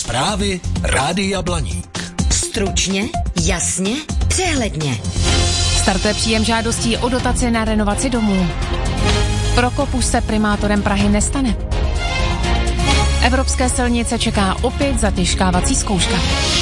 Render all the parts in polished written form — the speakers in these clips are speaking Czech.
Zprávy Rádia Blaník. Stručně, jasně, přehledně. Startuje příjem žádostí o dotaci na renovaci domů. Prokop už se primátorem Prahy nestane. Evropské silnice čeká opět zatěžkávací zkouška.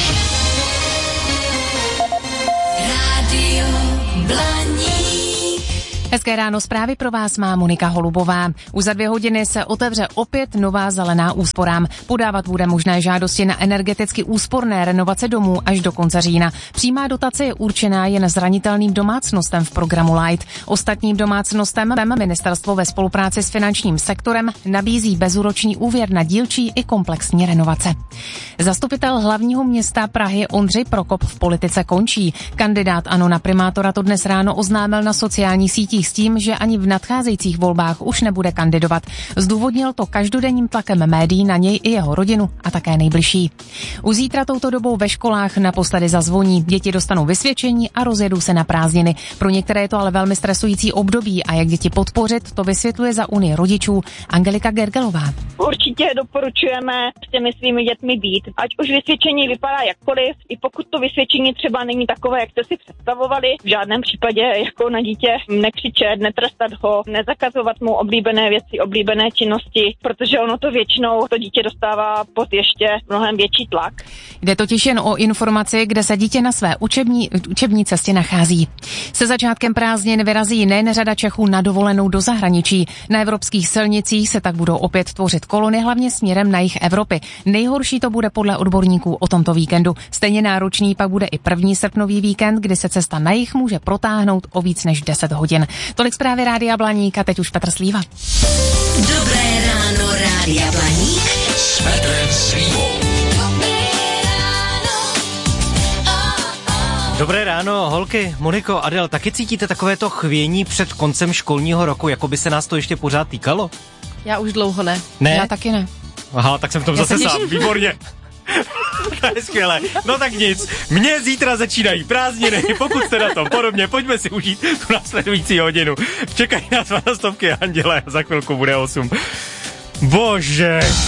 Rádio Blaník. Hezké ráno, zprávy pro vás má Monika Holubová. Už za 2 hodiny se otevře opět nová zelená úsporám. Podávat bude možné žádosti na energeticky úsporné renovace domů až do konce října. Přímá dotace je určená jen zranitelným domácnostem v programu Light. Ostatním domácnostem ministerstvo ve spolupráci s finančním sektorem nabízí bezúročný úvěr na dílčí i komplexní renovace. Zastupitel hlavního města Prahy Ondřej Prokop v politice končí. Kandidát ANO na primátora to dnes ráno oznámil na sociálních sítích s tím, že ani v nadcházejících volbách už nebude kandidovat. Zdůvodnil to každodenním tlakem médií na něj i jeho rodinu a také nejbližší. Už zítra touto dobou ve školách naposledy zazvoní. Děti dostanou vysvědčení a rozjedou se na prázdniny. Pro některé je to ale velmi stresující období a jak děti podpořit, to vysvětluje za Unii rodičů Angelika Gergelová. Určitě doporučujeme s těmi svými dětmi být. Ať už vysvědčení vypadá jakkoliv, i pokud to vysvědčení třeba není takové, jak jste si představovali, v žádném případě jako na dítě nekřičet, netrestat ho, nezakazovat mu oblíbené věci, oblíbené činnosti, protože ono to většinou to dítě dostává pod ještě mnohem větší tlak. Jde totiž jen o informaci, kde se dítě na své učební cestě nachází. Se začátkem prázdnin vyrazí nejen řada Čechů na dovolenou do zahraničí. Na evropských silnicích se tak budou opět tvořit kolony, hlavně směrem na jih Evropy. Nejhorší to bude podle odborníků o tomto víkendu. Stejně náročný pak bude i 1. srpnový víkend, kdy se cesta na jih může protáhnout o víc než 10 hodin. Tolik zprávy Rádia Blaník a teď už Petr Slíva. Dobré ráno, Rádia Blaník. S Petrem Slívou. Dobré ráno, holky, Moniko, Adel, taky cítíte takovéto chvění před koncem školního roku, jako by se nás to ještě pořád týkalo? Já už dlouho ne. Ne? Já taky ne. Aha, tak jsem v tom zase sám, výborně. To je skvělé. No tak nic, mně zítra začínají prázdniny, pokud jste na tom podobně, pojďme si užít tu následující hodinu. Čekají nás 12 Anděle a za chvilku bude 8. Bože.